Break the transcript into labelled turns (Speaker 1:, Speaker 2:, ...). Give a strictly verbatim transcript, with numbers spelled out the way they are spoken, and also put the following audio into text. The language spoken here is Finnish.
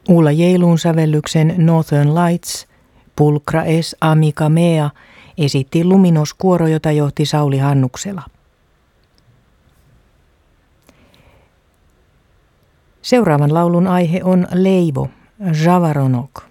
Speaker 1: Ulla Jeilun sävellyksen Northern Lights, Pulcra es amica mea, esitti Luminos-kuoro, jota johti Sauli Hannuksela. Seuraavan laulun aihe on Leivo, Javaronok.